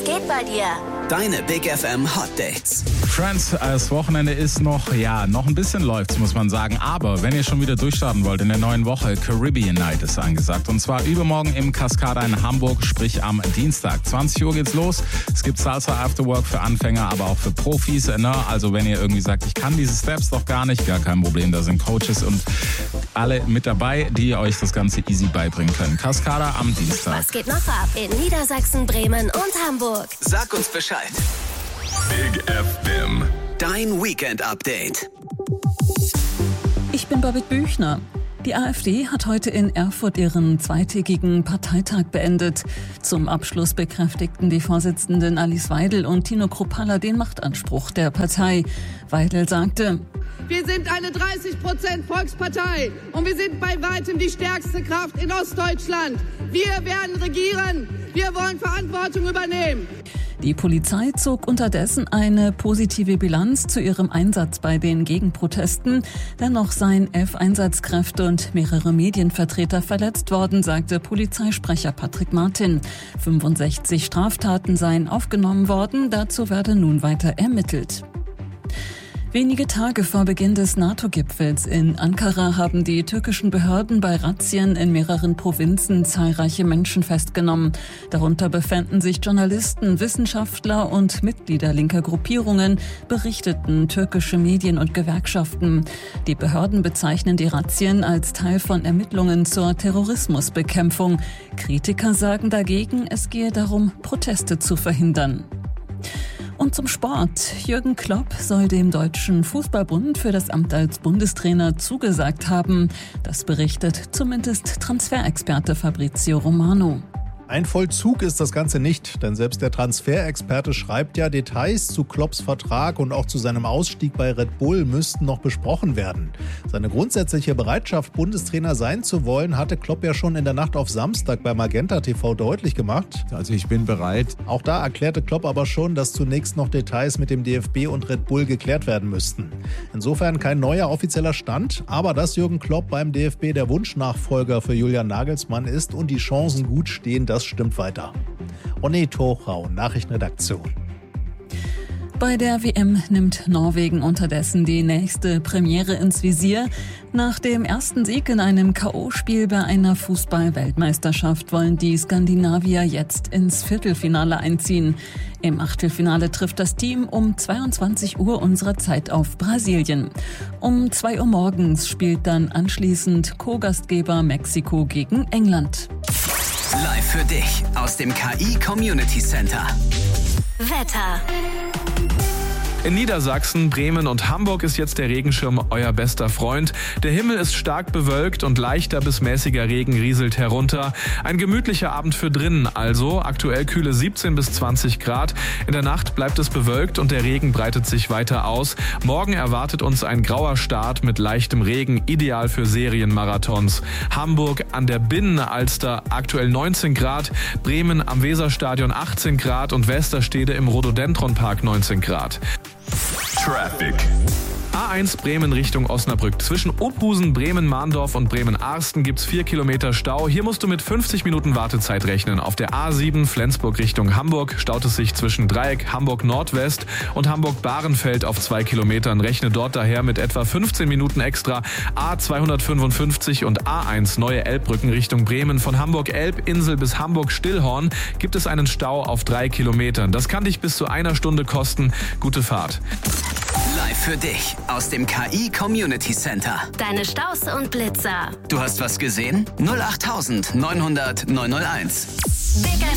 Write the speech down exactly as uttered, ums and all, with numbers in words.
geht bei dir? Deine Big F M Hot Dates. Friends, das Wochenende ist noch, ja, noch ein bisschen läuft's, muss man sagen. Aber wenn ihr schon wieder durchstarten wollt in der neuen Woche, Caribbean Night ist angesagt. Und zwar übermorgen im Cascada in Hamburg, sprich am Dienstag. zwanzig Uhr geht's los. Es gibt Salsa Afterwork für Anfänger, aber auch für Profis. Ne? Also wenn ihr irgendwie sagt, ich kann diese Steps doch gar nicht, gar kein Problem. Da sind Coaches und alle mit dabei, die euch das Ganze easy beibringen können. Cascada am Dienstag. Was geht noch ab in Niedersachsen, Bremen und Hamburg? Sag uns Bescheid. Big F M. Dein Weekend-Update. Ich bin Babette Büchner. Die AfD hat heute in Erfurt ihren zweitägigen Parteitag beendet. Zum Abschluss bekräftigten die Vorsitzenden Alice Weidel und Tino Kruppalla den Machtanspruch der Partei. Weidel sagte: Wir sind eine dreißig Prozent Volkspartei und wir sind bei weitem die stärkste Kraft in Ostdeutschland. Wir werden regieren. Wir wollen Verantwortung übernehmen. Die Polizei zog unterdessen eine positive Bilanz zu ihrem Einsatz bei den Gegenprotesten. Dennoch seien elf Einsatzkräfte und mehrere Medienvertreter verletzt worden, sagte Polizeisprecher Patrick Martin. fünfundsechzig Straftaten seien aufgenommen worden, dazu werde nun weiter ermittelt. Wenige Tage vor Beginn des NATO-Gipfels in Ankara haben die türkischen Behörden bei Razzien in mehreren Provinzen zahlreiche Menschen festgenommen. Darunter befänden sich Journalisten, Wissenschaftler und Mitglieder linker Gruppierungen, berichteten türkische Medien und Gewerkschaften. Die Behörden bezeichnen die Razzien als Teil von Ermittlungen zur Terrorismusbekämpfung. Kritiker sagen dagegen, es gehe darum, Proteste zu verhindern. Und zum Sport. Jürgen Klopp soll dem Deutschen Fußballbund für das Amt als Bundestrainer zugesagt haben. Das berichtet zumindest Transferexperte Fabrizio Romano. Ein Vollzug ist das Ganze nicht, denn selbst der Transferexperte schreibt ja, Details zu Klopps Vertrag und auch zu seinem Ausstieg bei Red Bull müssten noch besprochen werden. Seine grundsätzliche Bereitschaft, Bundestrainer sein zu wollen, hatte Klopp ja schon in der Nacht auf Samstag bei Magenta T V deutlich gemacht. Also ich bin bereit. Auch da erklärte Klopp aber schon, dass zunächst noch Details mit dem D F B und Red Bull geklärt werden müssten. Insofern kein neuer offizieller Stand, aber dass Jürgen Klopp beim D F B der Wunschnachfolger für Julian Nagelsmann ist und die Chancen gut stehen, das stimmt weiter. Onne Tochau, Nachrichtenredaktion. Bei der W M nimmt Norwegen unterdessen die nächste Premiere ins Visier. Nach dem ersten Sieg in einem K O-Spiel bei einer Fußball-Weltmeisterschaft wollen die Skandinavier jetzt ins Viertelfinale einziehen. Im Achtelfinale trifft das Team um zweiundzwanzig Uhr unserer Zeit auf Brasilien. Um zwei Uhr morgens spielt dann anschließend Co-Gastgeber Mexiko gegen England. Live für dich aus dem K I Community Center. Wetter. In Niedersachsen, Bremen und Hamburg ist jetzt der Regenschirm euer bester Freund. Der Himmel ist stark bewölkt und leichter bis mäßiger Regen rieselt herunter. Ein gemütlicher Abend für drinnen also. Aktuell kühle siebzehn bis zwanzig Grad. In der Nacht bleibt es bewölkt und der Regen breitet sich weiter aus. Morgen erwartet uns ein grauer Start mit leichtem Regen, ideal für Serienmarathons. Hamburg an der Binnenalster aktuell neunzehn Grad. Bremen am Weserstadion achtzehn Grad und Westerstede im Rhododendronpark neunzehn Grad. Traffic. A eins Bremen Richtung Osnabrück. Zwischen Opusen, Bremen-Mahndorf und Bremen-Arsten gibt's vier Kilometer Stau. Hier musst du mit fünfzig Minuten Wartezeit rechnen. Auf der A sieben Flensburg Richtung Hamburg staut es sich zwischen Dreieck Hamburg-Nordwest und Hamburg-Bahrenfeld auf zwei Kilometern. Rechne dort daher mit etwa fünfzehn Minuten extra. A zweihundertfünfundfünfzig und A eins Neue Elbbrücken Richtung Bremen. Von Hamburg-Elbinsel bis Hamburg-Stillhorn gibt es einen Stau auf drei Kilometern. Das kann dich bis zu einer Stunde kosten. Gute Fahrt. Live für dich aus dem K I Community Center. Deine Staus und Blitzer. Du hast was gesehen? null acht neunhundert neunhunderteins. Big F